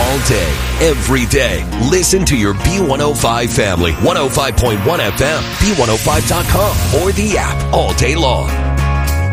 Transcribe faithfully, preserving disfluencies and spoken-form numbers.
all day, every day. Listen to your B one oh five family, one oh five point one F M, B one oh five dot com, or the app all day long.